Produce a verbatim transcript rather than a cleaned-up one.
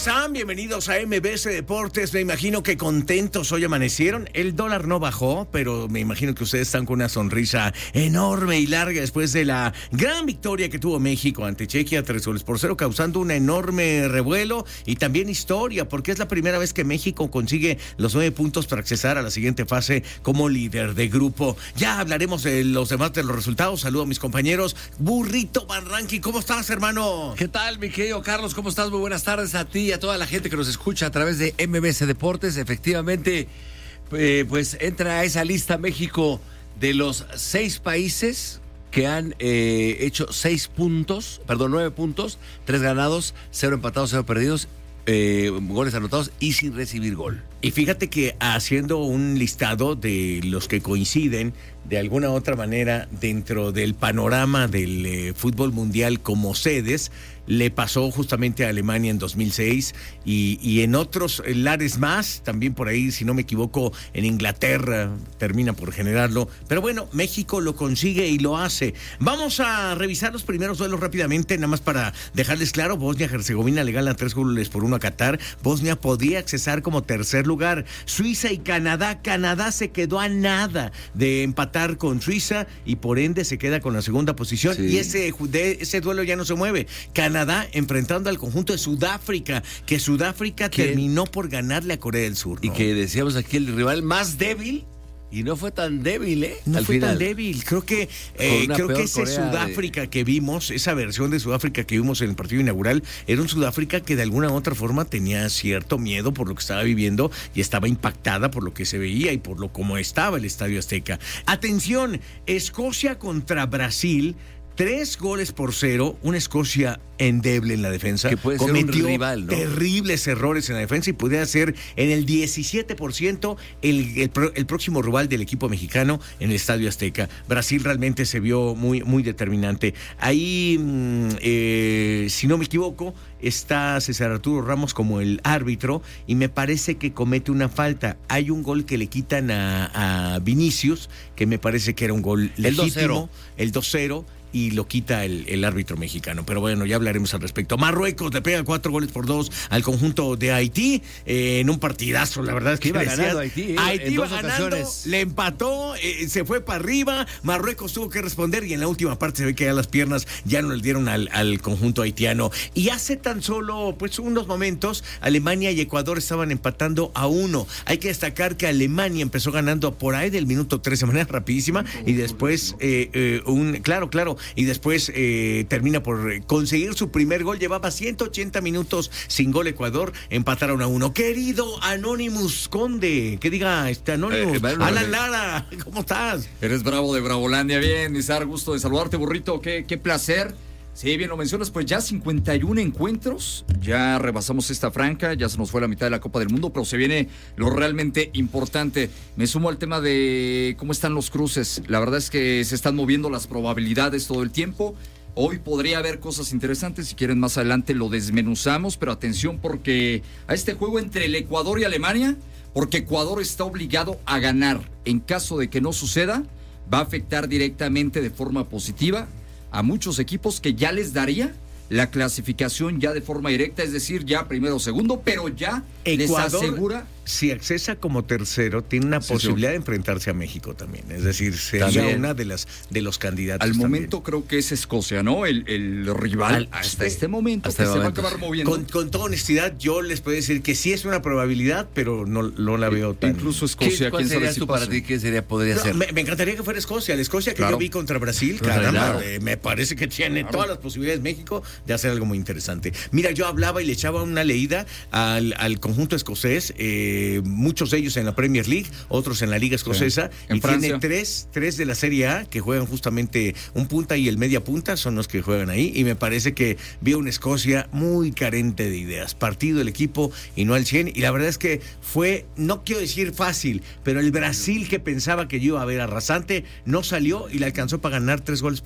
están? Bienvenidos a M B S Deportes. Me imagino que contentos hoy amanecieron. El dólar no bajó, pero me imagino que ustedes están con una sonrisa enorme y larga después de la gran victoria que tuvo México ante Chequia, tres goles por cero, causando un enorme revuelo y también historia, porque es la primera vez que México consigue los nueve puntos para accesar a la siguiente fase como líder de grupo. Ya hablaremos de los demás de los resultados. Saludo a mis compañeros. Burrito Barranqui, ¿cómo estás, hermano? ¿Qué tal, mi querido Carlos? ¿Cómo estás? Muy buenas tardes a ti y a toda la gente que nos escucha a través de M B S Deportes. Efectivamente, eh, pues entra a esa lista México de los seis países que han eh, hecho seis puntos, perdón, nueve puntos, tres ganados, cero empatados, cero perdidos, eh, goles anotados y sin recibir gol. Y fíjate que haciendo un listado de los que coinciden de alguna u otra manera dentro del panorama del eh, fútbol mundial como sedes, le pasó justamente a Alemania en dos mil seis y, y en otros lares más, también por ahí, si no me equivoco, en Inglaterra termina por generarlo. Pero bueno, México lo consigue y lo hace. Vamos a revisar los primeros duelos rápidamente, nada más para dejarles claro. Bosnia-Herzegovina le gana tres goles por uno a Qatar. Bosnia podía accesar como tercer lugar. Suiza y Canadá. Canadá se quedó a nada de empatar con Suiza y por ende se queda con la segunda posición. Sí. Y ese, de, ese duelo ya no se mueve. Canadá enfrentando al conjunto de Sudáfrica, que Sudáfrica ¿Qué? terminó por ganarle a Corea del Sur, ¿no? Y que decíamos aquí el rival más débil. Y no fue tan débil, ¿eh? No Al fue final. tan débil. Creo que eh, creo que ese Corea Sudáfrica de... que vimos, esa versión de Sudáfrica que vimos en el partido inaugural, era un Sudáfrica que de alguna u otra forma tenía cierto miedo por lo que estaba viviendo y estaba impactada por lo que se veía y por lo como estaba el Estadio Azteca. Atención, Escocia contra Brasil. Tres goles por cero, una Escocia endeble en la defensa. Que puede cometió ser un rival, ¿no? terribles errores en la defensa y pudiera ser en el diecisiete por ciento el, el, el próximo rival del equipo mexicano en el Estadio Azteca. Brasil realmente se vio muy, muy determinante. Ahí, eh, si no me equivoco, está César Arturo Ramos como el árbitro y me parece que comete una falta. Hay un gol que le quitan a, a Vinicius, que me parece que era un gol legítimo, el dos cero. Y lo quita el, el árbitro mexicano. Pero bueno, ya hablaremos al respecto. Marruecos le pega cuatro goles por dos al conjunto de Haití eh, en un partidazo. La verdad es que iba decías, ganando Haití. Eh, Haití en iba dos ganando, ocasiones. le empató, eh, se fue para arriba. Marruecos tuvo que responder y en la última parte se ve que ya las piernas ya no le dieron al, al conjunto haitiano. Y hace tan solo pues unos momentos Alemania y Ecuador estaban empatando a uno. Hay que destacar que Alemania empezó ganando por ahí del minuto tres de manera rapidísima y después eh, eh, un claro, claro, y después eh, Eh, termina por conseguir su primer gol. Llevaba ciento ochenta minutos sin gol Ecuador, empataron a uno. Querido Anonymous Conde, que diga este Anonymous, eh, Alan Lara, ¿cómo estás? Eres bravo de Bravolandia. Bien, Isar, gusto de saludarte, burrito, qué, qué placer. Sí, bien lo mencionas, pues ya cincuenta y uno encuentros, ya rebasamos esta franca, ya se nos fue la mitad de la Copa del Mundo, pero se viene lo realmente importante. Me sumo al tema de cómo están los cruces. La verdad es que se están moviendo las probabilidades todo el tiempo. Hoy podría haber cosas interesantes, si quieren más adelante lo desmenuzamos, pero atención porque a este juego entre el Ecuador y Alemania, porque Ecuador está obligado a ganar. En caso de que no suceda, va a afectar directamente de forma positiva a muchos equipos que ya les daría la clasificación ya de forma directa, es decir, ya primero o segundo, pero ya Ecuador, les asegura... Si accesa como tercero, tiene una sí, posibilidad sí. de enfrentarse a México también. Es decir, sería también una de las de los candidatos. Al también. momento creo que es Escocia, ¿no? El, el rival Al, hasta sí. este momento hasta que se momento. va a acabar moviendo. Con, con toda honestidad, yo les puedo decir que sí es una probabilidad, pero no, no la veo tan... Incluso Escocia, ¿Cuál sería si tú para ti? ¿Qué sería, podría no, ser? Me, me encantaría que fuera Escocia. La Escocia que claro. yo vi contra Brasil, claro, caramba, claro. Eh, me parece que tiene claro. todas las posibilidades México de hacer algo muy interesante. Mira, yo hablaba y le echaba una leída al, al conjunto escocés, eh, muchos de ellos en la Premier League, otros en la Liga Escocesa, sí. y Francia. Tiene tres, tres de la Serie A que juegan justamente un punta y el media punta, son los que juegan ahí, y me parece que vi una Escocia muy carente de ideas, partido el equipo y no al cien, y la verdad es que fue, no quiero decir fácil, pero el Brasil que pensaba que yo iba a ver arrasante, no salió y le alcanzó para ganar tres goles